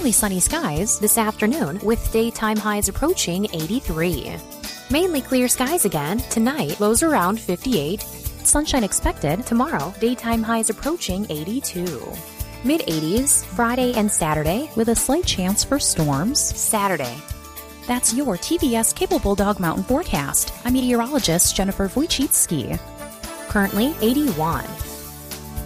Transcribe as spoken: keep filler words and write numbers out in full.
Partly sunny skies this afternoon with daytime highs approaching eighty-three. Mainly clear skies again tonight, lows around fifty-eight. Sunshine expected tomorrow, daytime highs approaching eighty-two. mid eighties Friday and Saturday with a slight chance for storms Saturday. That's your T V S Cable Bulldog Mountain Forecast. I'm meteorologist Jennifer Wojcicki. Currently eighty-one.